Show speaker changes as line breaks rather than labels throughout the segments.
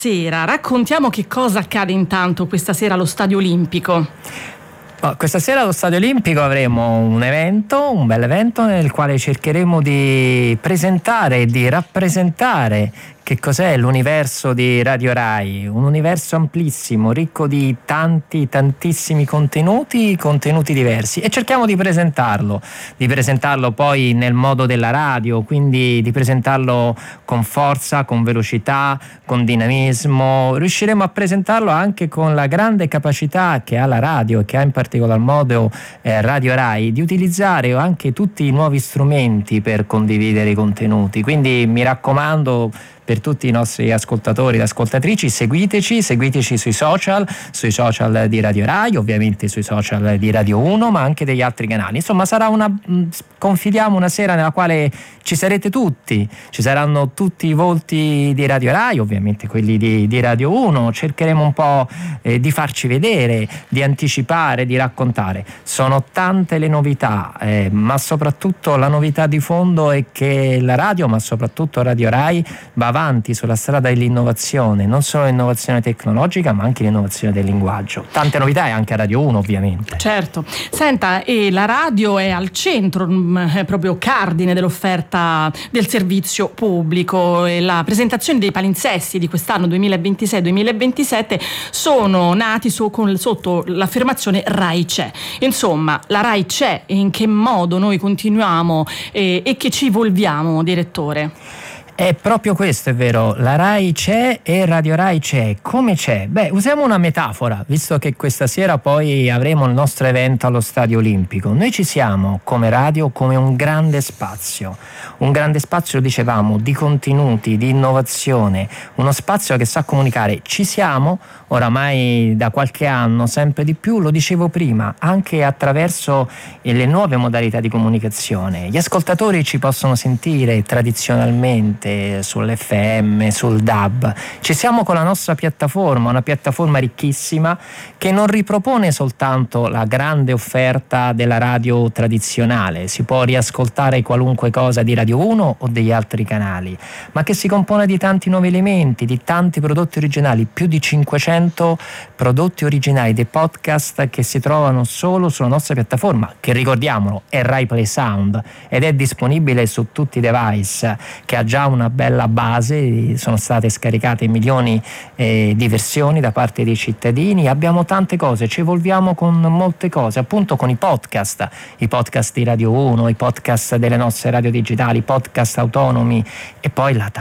Sera, raccontiamo che cosa accade intanto questa sera allo Stadio Olimpico.
Questa sera allo Stadio Olimpico avremo un bel evento nel quale cercheremo di presentare e di rappresentare che cos'è l'universo di Radio Rai, un universo amplissimo, ricco di tantissimi contenuti diversi, e cerchiamo di presentarlo poi nel modo della radio, quindi di presentarlo con forza, con velocità, con dinamismo. Riusciremo a presentarlo anche con la grande capacità che ha la radio e che ha in particolar modo Radio Rai di utilizzare anche tutti i nuovi strumenti per condividere i contenuti. Quindi mi raccomando, per tutti i nostri ascoltatori ed ascoltatrici, seguiteci sui social di Radio Rai, ovviamente sui social di Radio 1, ma anche degli altri canali. Insomma, sarà confidiamo una sera nella quale ci sarete tutti, ci saranno tutti i volti di Radio Rai, ovviamente quelli di Radio 1. Cercheremo un po' di farci vedere, di anticipare, di raccontare. Sono tante le novità, ma soprattutto la novità di fondo è che la radio, ma soprattutto Radio Rai, va avanti sulla strada dell'innovazione, non solo l'innovazione tecnologica ma anche l'innovazione del linguaggio. Tante novità, e anche a Radio 1 ovviamente.
Certo. Senta, e la radio è al centro, è proprio cardine dell'offerta del servizio pubblico, e la presentazione dei palinsesti di quest'anno 2026-2027 sono nati sotto l'affermazione Rai c'è. Insomma, la Rai c'è, e in che modo noi continuiamo e che ci evolviamo, direttore?
È proprio questo, è vero, la Rai c'è e Radio Rai c'è. Come c'è? Usiamo una metafora, visto che questa sera poi avremo il nostro evento allo Stadio Olimpico. Noi ci siamo come radio come un grande spazio, lo dicevamo, di contenuti, di innovazione, uno spazio che sa comunicare. Ci siamo oramai da qualche anno, sempre di più, lo dicevo prima, anche attraverso le nuove modalità di comunicazione. Gli ascoltatori ci possono sentire tradizionalmente sull'FM, sul DAB. Ci siamo con la nostra piattaforma, una piattaforma ricchissima che non ripropone soltanto la grande offerta della radio tradizionale, si può riascoltare qualunque cosa di Radio 1 o degli altri canali, ma che si compone di tanti nuovi elementi, di tanti prodotti originali, più di 500 prodotti originali, dei podcast che si trovano solo sulla nostra piattaforma, che ricordiamolo è Rai Play Sound ed è disponibile su tutti i device, che ha già una bella base, sono state scaricate milioni di versioni da parte dei cittadini. Abbiamo tante cose, ci evolviamo con molte cose, appunto con i podcast di Radio 1, i podcast delle nostre radio digitali, i podcast autonomi, e poi la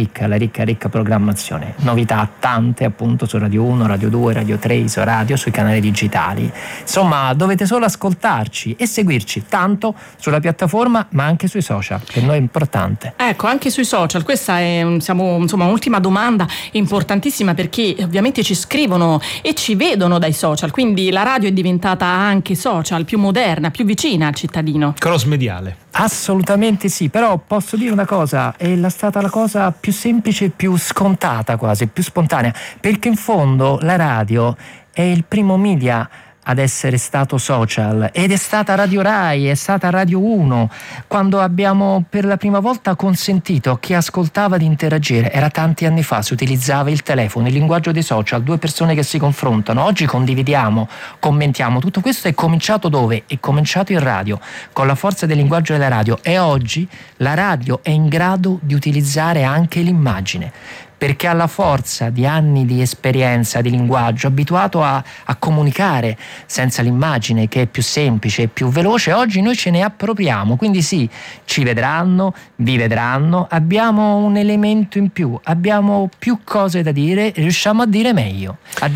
ricca programmazione, novità tante appunto su Radio 1, Radio 2, Radio 3, Isoradio, sui canali digitali. Insomma, dovete solo ascoltarci e seguirci tanto sulla piattaforma ma anche sui social, per noi è importante.
Ecco, anche sui social, questa è un'ultima domanda importantissima, perché ovviamente ci scrivono e ci vedono dai social, quindi la radio è diventata anche social, più moderna, più vicina al cittadino.
Cross mediale.
Assolutamente sì, però posso dire una cosa, è stata la cosa più semplice, più scontata quasi, più spontanea, perché in fondo la radio è il primo media ad essere stato social, ed è stata Radio Rai, è stata Radio 1 quando abbiamo per la prima volta consentito a chi ascoltava di interagire. Era tanti anni fa, si utilizzava il telefono, il linguaggio dei social, due persone che si confrontano. Oggi condividiamo, commentiamo. Tutto questo è cominciato dove? È cominciato in radio, con la forza del linguaggio della radio, e oggi la radio è in grado di utilizzare anche l'immagine, perché ha la forza di anni di esperienza di linguaggio, abituato a comunicare senza l'immagine, che è più semplice e più veloce. Oggi noi ce ne appropriamo, quindi sì, ci vedranno, vi vedranno, abbiamo un elemento in più, abbiamo più cose da dire, riusciamo a dirle meglio.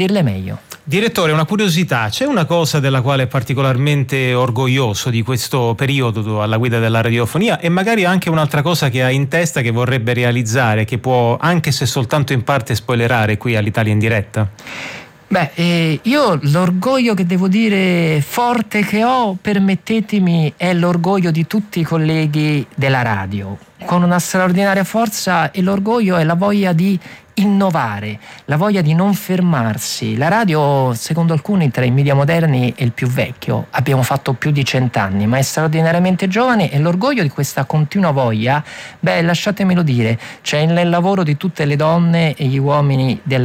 Direttore, una curiosità, c'è una cosa della quale è particolarmente orgoglioso di questo periodo alla guida della radiofonia, e magari anche un'altra cosa che ha in testa, che vorrebbe realizzare, che può, anche se soltanto in parte, spoilerare qui all'Italia in diretta?
Io l'orgoglio che devo dire forte che ho, permettetemi, è l'orgoglio di tutti i colleghi della radio, con una straordinaria forza, e l'orgoglio è la voglia di innovare, la voglia di non fermarsi. La radio, secondo alcuni, tra i media moderni è il più vecchio. Abbiamo fatto più di 100 anni, ma è straordinariamente giovane, e l'orgoglio di questa continua voglia, lasciatemelo dire, c'è nel lavoro di tutte le donne e gli uomini della